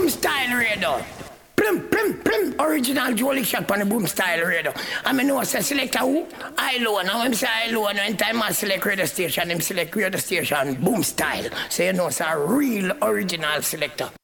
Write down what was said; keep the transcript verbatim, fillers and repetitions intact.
Boom Style Radio. Plum, plum, plum. Original Jolly shot on the Boom Style Radio. I mean, no, I say select who? I alone. Now I'm say I alone. When time I select radio station, him select radio station Boom Style. So you know, it's a real original selector.